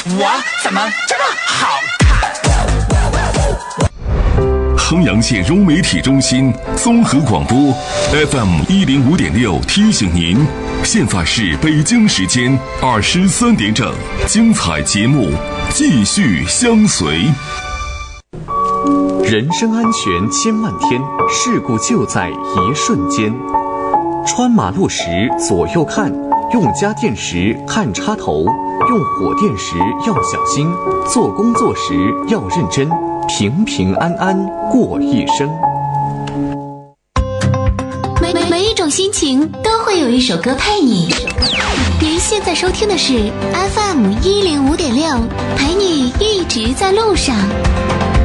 我怎么这么好看？ 衡阳县融媒体中心综合广播 FM 105.6提醒您，现在是北京时间23点整，精彩节目继续相随。 人身安全千万天，事故就在一瞬间。穿马路时左右看，用家电时看插头，用火电时要小心，做工作时要认真，平平安安过一生。 每一种心情都会有一首歌陪你。您现在收听的是 FM 105.6，陪你一直在路上。